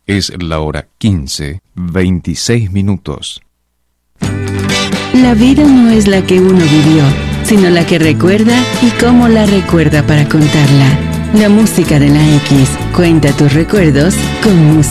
Es la hora 15:26. La vida no es la que uno vivió, sino la que recuerda y cómo la recuerda para contarla. La música de la X cuenta tus recuerdos con música.